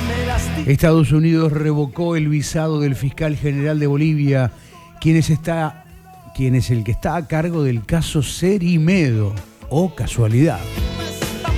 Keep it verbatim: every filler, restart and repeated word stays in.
Estados Unidos revocó el visado del fiscal general de Bolivia, quien es, está, quien es el que está a cargo del caso Cerimedo. ¡Oh, casualidad!